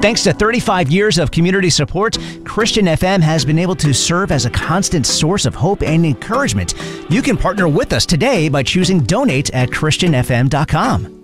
Thanks to 35 years of community support, Christian FM has been able to serve as a constant source of hope and encouragement. You can partner with us today by choosing donate at christianfm.com.